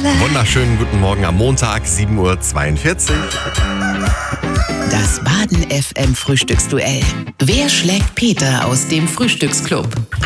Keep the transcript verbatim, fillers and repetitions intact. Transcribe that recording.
Wunderschönen guten Morgen am Montag, sieben Uhr zweiundvierzig. Das Baden F M Frühstücksduell. Wer schlägt Peter aus dem Frühstücksclub?